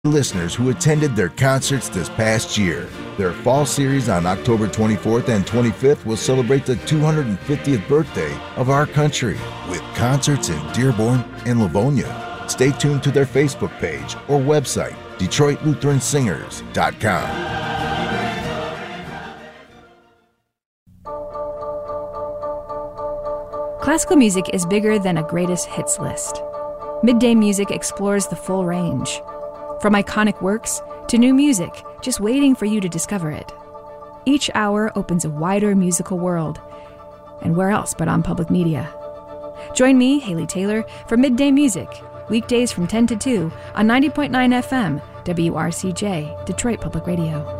listeners who attended their concerts this past year. Their fall series on October 24th and 25th will celebrate the 250th birthday of our country with concerts in Dearborn and Livonia. Stay tuned to their Facebook page or website, DetroitLutheransingers.com. Classical music is bigger than a greatest hits list. Midday Music explores the full range. From iconic works to new music, just waiting for you to discover it. Each hour opens a wider musical world. And where else but on public media? Join me, Haley Taylor, for Midday Music, weekdays from 10 to 2 on 90.9 FM, WRCJ, Detroit Public Radio.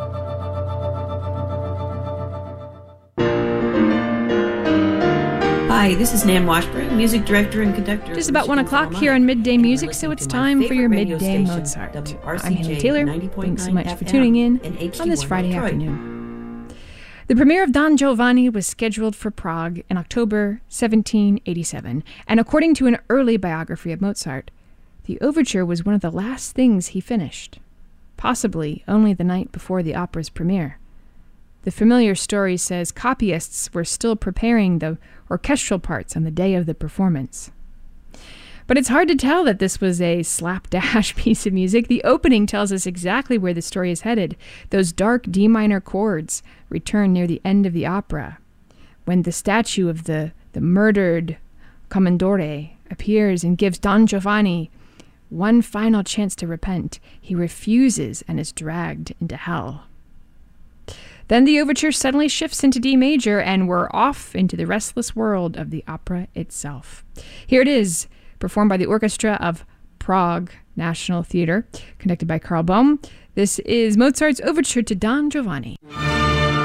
Hi, this is Nan Washburn, music director and conductor. Just about 1 o'clock here on Midday Music, so it's time for your Midday Mozart. I'm Haley Taylor. Thanks so much for tuning in on this Friday afternoon. The premiere of Don Giovanni was scheduled for Prague in October 1787, and according to an early biography of Mozart, the overture was one of the last things he finished, possibly only the night before the opera's premiere. The familiar story says copyists were still preparing the orchestral parts on the day of the performance. But it's hard to tell that this was a slapdash piece of music. The opening tells us exactly where the story is headed. Those dark D minor chords return near the end of the opera, when the statue of the murdered Commendore appears and gives Don Giovanni one final chance to repent. He refuses and is dragged into hell. Then the overture suddenly shifts into D major, and we're off into the restless world of the opera itself. Here it is, performed by the Orchestra of Prague National Theatre, conducted by Karl Böhm. This is Mozart's overture to Don Giovanni.